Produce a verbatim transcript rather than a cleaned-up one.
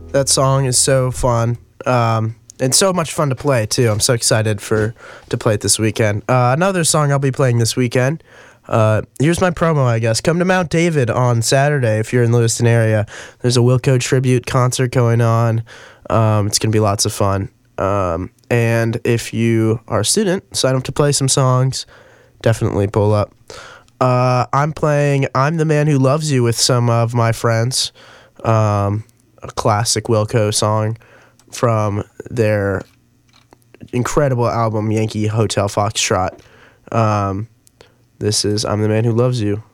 That song is so fun. Um, and so much fun to play, too. I'm so excited for to play it this weekend. Uh, another song I'll be playing this weekend. Uh, here's my promo, I guess. Come to Mount David on Saturday if you're in the Lewiston area. There's a Wilco tribute concert going on. Um, it's going to be lots of fun. Um, and if you are a student, sign up to play some songs. Definitely pull up. Uh, I'm playing I'm the Man Who Loves You with some of my friends. Um, a classic Wilco song from their incredible album, Yankee Hotel Foxtrot. Um, this is I'm the Man Who Loves You.